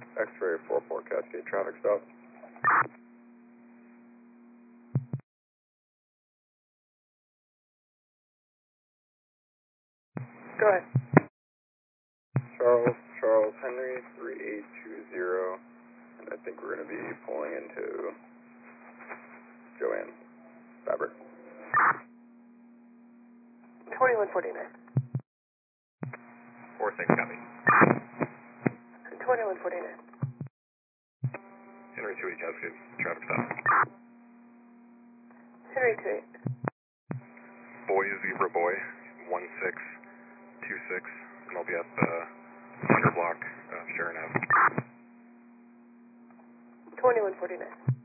X-ray 44 Cascade traffic stop. Go ahead. Charles Henry 3820, and I think we're going to be pulling into Joanne Fabric. 2149. 46 copy. 2149. Henry 28 Cascade traffic stop. Henry 28. Boy Zebra Boy 1626, and I'll be at the Thunder Block, Sharon Ave. 2149.